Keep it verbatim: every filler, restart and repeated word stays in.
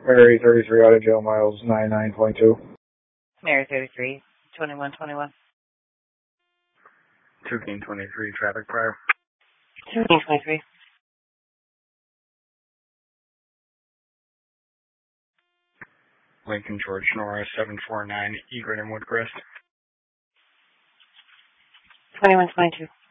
Mary thirty-three out of jail miles nine nine point two. Mary thirty-three, twenty-one twenty-one. two King twenty-three, traffic prior. two King twenty-three. Lincoln George Nora seven four nine, Egret and Woodcrest. twenty-one twenty-two.